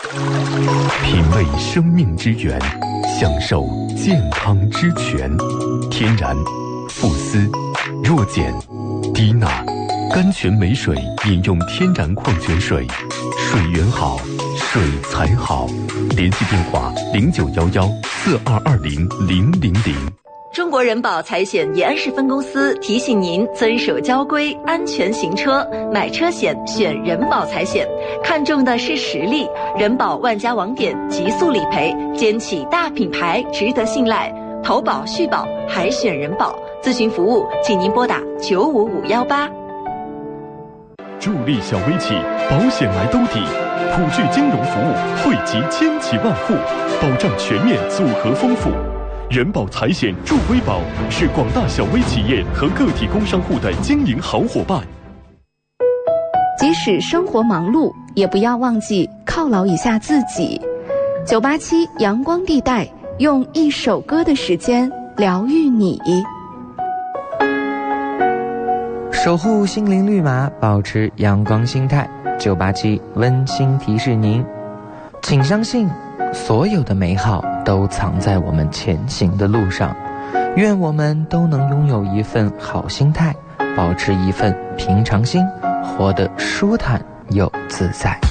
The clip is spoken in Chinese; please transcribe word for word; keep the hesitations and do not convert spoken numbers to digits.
品味生命之源，享受健康之泉。天然、富斯、弱碱、低钠，甘泉美水饮用天然矿泉水，水源好，水才好。联系电话零九幺幺四二二零零零零。 中国人保财险延安市分公司提醒您遵守交规，安全行车，买车险选人保财险，看重的是实力。人保万家网点，极速理赔，肩起大品牌，值得信赖。投保续保还选人保，咨询服务请您拨打九五五幺八。 助力小微企，保险来兜底，普聚金融服务惠及千企万户，保障全面，组合丰富。人保财险助微保是广大小微企业和个体工商户的经营好伙伴。 即使生活忙碌，也不要忘记犒劳一下自己。九八七阳光地带，用一首歌的时间疗愈你。 守护心灵绿码，保持阳光心态。九八七温馨提示您，请相信所有的美好都藏在我们前行的路上。愿我们都能拥有一份好心态，保持一份平常心，活得舒坦又自在。